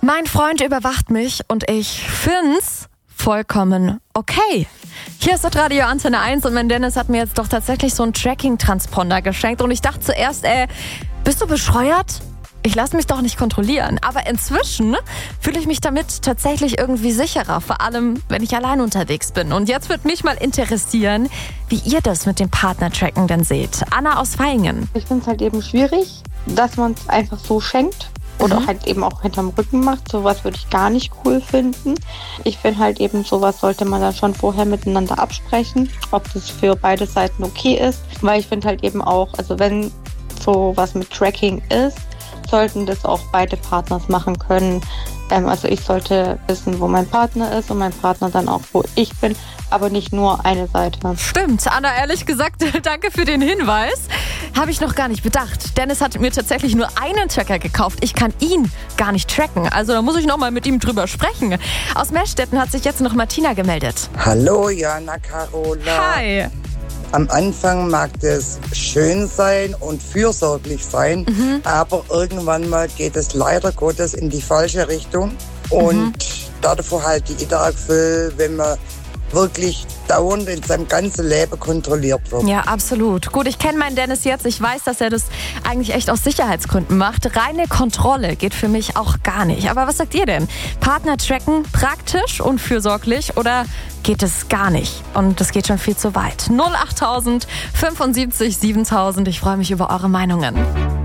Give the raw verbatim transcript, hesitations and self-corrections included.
Mein Freund überwacht mich und ich find's vollkommen okay. Hier ist das Radio Antenne eins und mein Dennis hat mir jetzt doch tatsächlich so einen Tracking-Transponder geschenkt und ich dachte zuerst, ey, bist du bescheuert? Ich lasse mich doch nicht kontrollieren. Aber inzwischen fühle ich mich damit tatsächlich irgendwie sicherer, vor allem wenn ich allein unterwegs bin. Und jetzt würde mich mal interessieren, wie ihr das mit dem Partner-Tracken denn seht. Anna aus Vaihingen. Ich finde es halt eben schwierig, dass man es einfach so schenkt. Oder Mhm. halt eben auch hinterm Rücken macht. Sowas würde ich gar nicht cool finden. Ich finde halt eben, sowas sollte man dann schon vorher miteinander absprechen, ob das für beide Seiten okay ist. Weil ich finde halt eben auch, also wenn sowas mit Tracking ist, sollten das auch beide Partners machen können. Ähm, also ich sollte wissen, wo mein Partner ist und mein Partner dann auch, wo ich bin, aber nicht nur eine Seite. Stimmt, Anna, ehrlich gesagt, danke für den Hinweis. Habe ich noch gar nicht bedacht. Dennis hat mir tatsächlich nur einen Tracker gekauft. Ich kann ihn gar nicht tracken. Also da muss ich noch mal mit ihm drüber sprechen. Aus Meerstetten hat sich jetzt noch Martina gemeldet. Hallo Jana, Carola. Hi. Am Anfang mag das schön sein und fürsorglich sein, Mhm. aber irgendwann mal geht es leider Gottes in die falsche Richtung. Und Mhm. davor halte ich da viel, wenn man wirklich dauernd in seinem ganzen Leben kontrolliert wird. Ja, absolut. Gut, ich kenne meinen Dennis jetzt. Ich weiß, dass er das eigentlich echt aus Sicherheitsgründen macht. Reine Kontrolle geht für mich auch gar nicht. Aber was sagt ihr denn? Partner tracken praktisch und fürsorglich oder geht es gar nicht? Und das geht schon viel zu weit. null achttausend fünfundsiebzig siebentausend. Ich freue mich über eure Meinungen.